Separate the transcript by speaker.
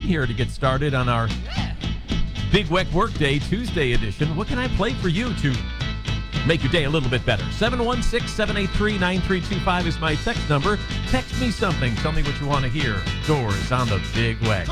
Speaker 1: here to get started on our Big Weck Workday Tuesday edition. What can I play for you to make your day a little bit better? 716-783-9325 is my text number. Text me something. Tell me what you want to hear. Doors on the Big Weck.